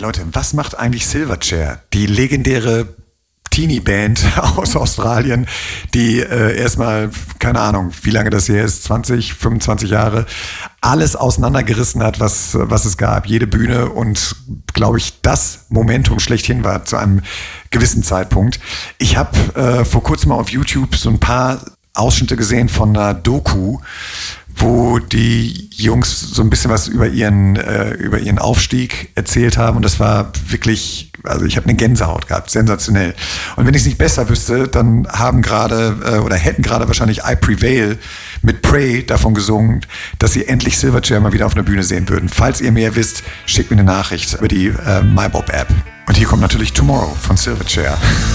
Leute, was macht eigentlich Silverchair? Die legendäre Teenie-Band aus Australien, die erstmal, keine Ahnung, wie lange das her ist, 20, 25 Jahre, alles auseinandergerissen hat, was es gab. Jede Bühne und, glaube ich, das Momentum schlechthin war zu einem gewissen Zeitpunkt. Ich habe vor kurzem mal auf YouTube so ein paar Ausschnitte gesehen von einer Doku, wo die Jungs so ein bisschen was über ihren Aufstieg erzählt haben. Und das war wirklich, also ich habe eine Gänsehaut gehabt, sensationell. Und wenn ich es nicht besser wüsste, dann hätten gerade wahrscheinlich I Prevail mit Prey davon gesungen, dass sie endlich Silverchair mal wieder auf einer Bühne sehen würden. Falls ihr mehr wisst, schickt mir eine Nachricht über die MyBob-App. Und hier kommt natürlich Tomorrow von Silverchair.